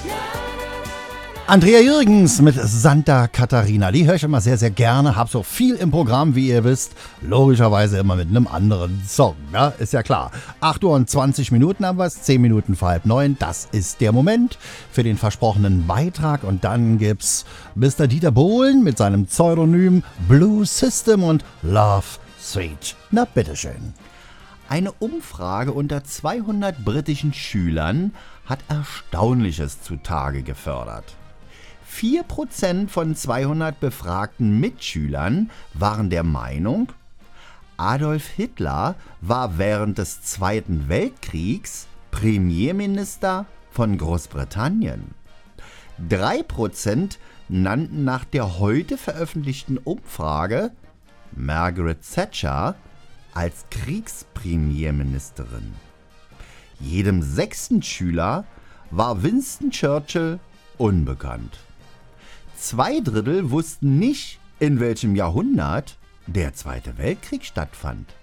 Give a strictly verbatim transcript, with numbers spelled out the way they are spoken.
Andrea Jürgens mit Santa Katharina, die höre ich immer sehr, sehr gerne, hab so viel im Programm, wie ihr wisst, logischerweise immer mit einem anderen Song, ja, ist ja klar. acht Uhr und zwanzig Minuten haben wir es, zehn Minuten vor halb neun, das ist der Moment für den versprochenen Beitrag und dann gibt's Mister Dieter Bohlen mit seinem Pseudonym Blue System und Love Suite. Na bitteschön. Eine Umfrage unter zweihundert britischen Schülern hat Erstaunliches zutage gefördert. vier Prozent von zweihundert befragten Mitschülern waren der Meinung, Adolf Hitler war während des Zweiten Weltkriegs Premierminister von Großbritannien. drei Prozent nannten nach der heute veröffentlichten Umfrage Margaret Thatcher als Kriegspremierministerin. Jedem sechsten Schüler war Winston Churchill unbekannt. Zwei Drittel wussten nicht, in welchem Jahrhundert der Zweite Weltkrieg stattfand.